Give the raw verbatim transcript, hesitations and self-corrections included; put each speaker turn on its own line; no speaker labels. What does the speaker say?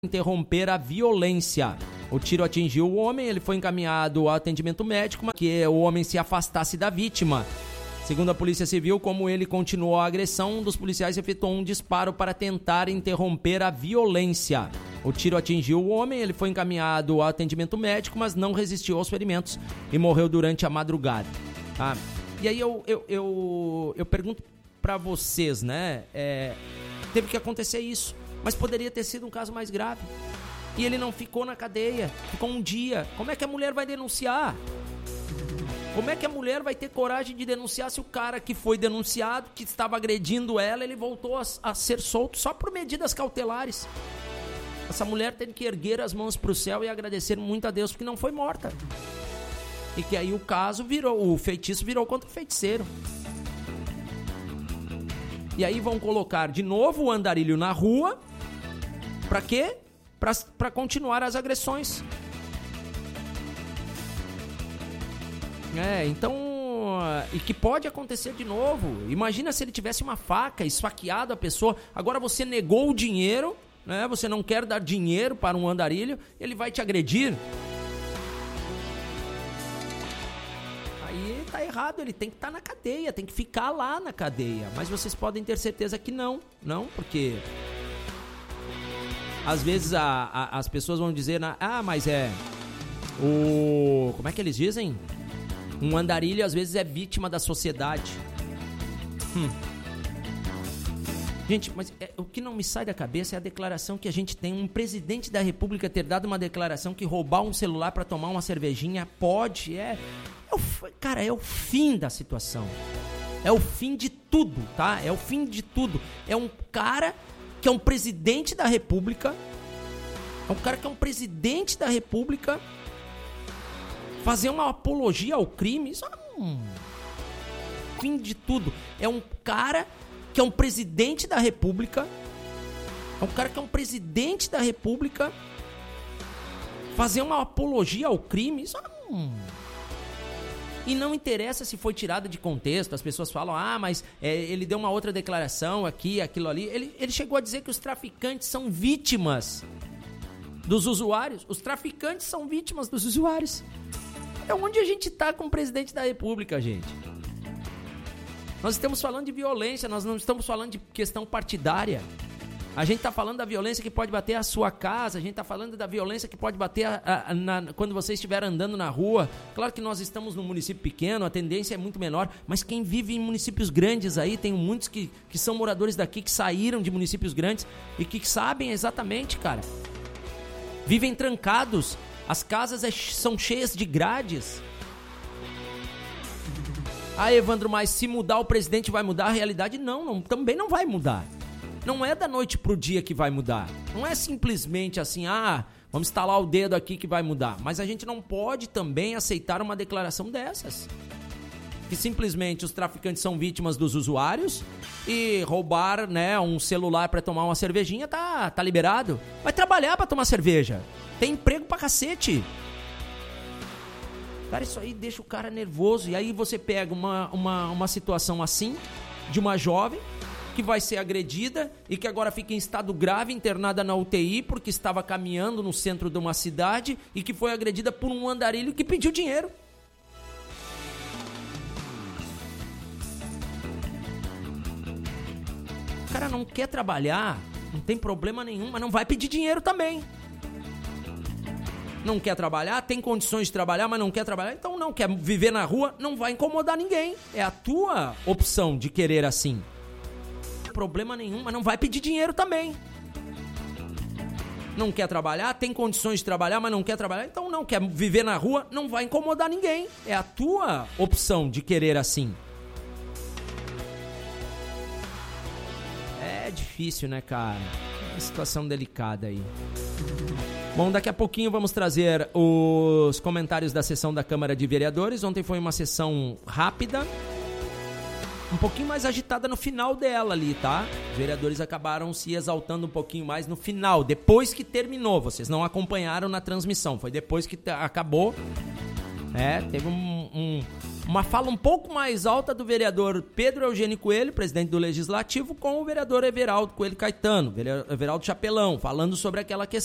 interromper a violência. O tiro atingiu o homem, ele foi encaminhado ao atendimento médico, mas que o homem se afastasse da vítima. Segundo a Polícia Civil, como ele continuou a agressão, um dos policiais efetuou um disparo para tentar interromper a violência. O tiro atingiu o homem, ele foi encaminhado ao atendimento médico, mas não resistiu aos ferimentos e morreu durante a madrugada. Tá? E aí eu, eu, eu, eu pergunto para vocês, né? É, teve que acontecer isso, mas poderia ter sido um caso mais grave. E ele não ficou na cadeia, ficou um dia. Como é que a mulher vai denunciar? Como é que a mulher vai ter coragem de denunciar se o cara que foi denunciado, que estava agredindo ela, ele voltou a, a ser solto só por medidas cautelares? Essa mulher tem que erguer as mãos para o céu e agradecer muito a Deus porque não foi morta. E que aí o caso virou, o feitiço virou contra o feiticeiro. E aí vão colocar de novo o andarilho na rua. Pra quê? Pra, pra continuar as agressões. É, então... E que pode acontecer de novo. Imagina se ele tivesse uma faca, esfaqueado a pessoa. Agora você negou o dinheiro, né? Você não quer dar dinheiro para um andarilho. Ele vai te agredir. Aí tá errado, ele tem que estar na cadeia, tem que ficar lá na cadeia. Mas vocês podem ter certeza que não, não, porque às vezes a, a, as pessoas vão dizer, na, ah, mas é o... como é que eles dizem? Um andarilho às vezes é vítima da sociedade. Hum. Gente, mas é, o que não me sai da cabeça é a declaração que a gente tem, um presidente da república ter dado uma declaração que roubar um celular para tomar uma cervejinha pode, é... É o, cara, é o fim da situação. É o fim de tudo, tá? É o fim de tudo. É um cara que é um presidente da república. É um cara que é um presidente da república fazer uma apologia ao crime. Isso é um fim de tudo. É um cara que é um presidente da república. É um cara que é um presidente da república fazer uma apologia ao crime. Isso é um... E não interessa se foi tirada de contexto, as pessoas falam, ah, mas é, ele deu uma outra declaração aqui, aquilo ali. Ele, ele chegou a dizer que os traficantes são vítimas dos usuários. Os traficantes são vítimas dos usuários. É onde a gente tá com o presidente da república, gente. Nós estamos falando de violência, nós não estamos falando de questão partidária. A gente está falando da violência que pode bater a sua casa, a gente está falando da violência que pode bater a, a, na, quando você estiver andando na rua. Claro que nós estamos num município pequeno, a tendência é muito menor, mas quem vive em municípios grandes aí, tem muitos que, que são moradores daqui, que saíram de municípios grandes e que sabem exatamente, cara. Vivem trancados, as casas é, são cheias de grades. Ah, Evandro, mas se mudar o presidente vai mudar a realidade? Não, não também não vai mudar. Não é da noite pro dia que vai mudar. Não é simplesmente assim, ah, vamos estalar o dedo aqui que vai mudar. Mas a gente não pode também aceitar uma declaração dessas. Que simplesmente os traficantes são vítimas dos usuários e roubar, né, um celular para tomar uma cervejinha tá, tá liberado. Vai trabalhar para tomar cerveja. Tem emprego pra cacete. Cara, isso aí deixa o cara nervoso. E aí você pega uma, uma, uma situação assim, de uma jovem que vai ser agredida e que agora fica em estado grave, internada na U T I porque estava caminhando no centro de uma cidade e que foi agredida por um andarilho que pediu dinheiro. O cara não quer trabalhar, não tem problema nenhum, mas não vai pedir dinheiro também. Não quer trabalhar, tem condições de trabalhar, mas não quer trabalhar, então não quer viver na rua, não vai incomodar ninguém. É a tua opção de querer assim. Problema nenhum, mas não vai pedir dinheiro também. Não quer trabalhar, tem condições de trabalhar, mas não quer trabalhar, então não quer viver na rua, não vai incomodar ninguém. É a tua opção de querer assim. É difícil, né, cara? É uma situação delicada aí. Bom, daqui a pouquinho vamos trazer os comentários da sessão da Câmara de Vereadores. Ontem foi uma sessão rápida, um pouquinho mais agitada no final dela ali, tá? Os vereadores acabaram se exaltando um pouquinho mais no final, depois que terminou. Vocês não acompanharam na transmissão, foi depois que acabou. É, teve um, um, uma fala um pouco mais alta do vereador Pedro Eugênio Coelho, presidente do Legislativo, com o vereador Everaldo Coelho Caetano, Everaldo Chapelão, falando sobre aquela questão.